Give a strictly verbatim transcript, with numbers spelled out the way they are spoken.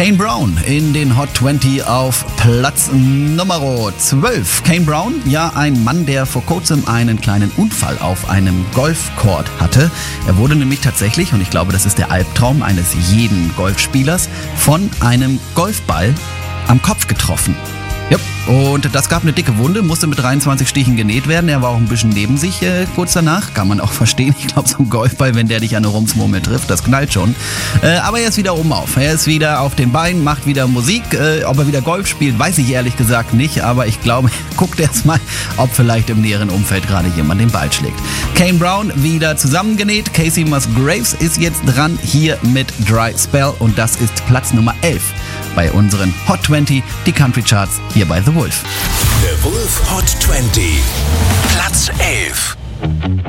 Kane Brown in den Hot zwanzig auf Platz Nummer zwölf. Kane Brown, ja ein Mann, der vor kurzem einen kleinen Unfall auf einem Golfcourt hatte. Er wurde nämlich tatsächlich, und ich glaube, das ist der Albtraum eines jeden Golfspielers, von einem Golfball am Kopf getroffen. Ja, und das gab eine dicke Wunde, musste mit dreiundzwanzig Stichen genäht werden. Er war auch ein bisschen neben sich äh, kurz danach. Kann man auch verstehen. Ich glaube, so ein Golfball, wenn der dich an eine Rumsmurmel trifft, das knallt schon. Äh, aber er ist wieder oben auf. Er ist wieder auf den Beinen, macht wieder Musik. Äh, ob er wieder Golf spielt, weiß ich ehrlich gesagt nicht. Aber ich glaube, guckt erst mal, ob vielleicht im näheren Umfeld gerade jemand den Ball schlägt. Kane Brown wieder zusammengenäht. Casey Musgraves ist jetzt dran hier mit Dry Spell. Und das ist Platz Nummer elf bei unseren Hot zwanzig, die Country Charts hier bei The Wolf. The Wolf Hot zwanzig, Platz elf.